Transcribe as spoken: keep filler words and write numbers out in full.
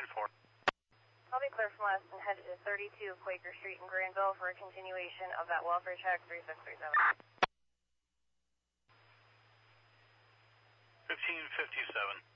nine four. I'll be clear from west and headed to thirty-two Quaker Street in Granville for a continuation of that welfare check three six three seven. fifteen fifty-seven.